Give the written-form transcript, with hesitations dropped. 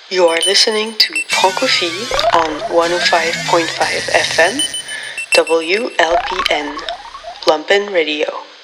You are listening to Francophonie on 105.5 FM, WLPN, Lumpen Radio.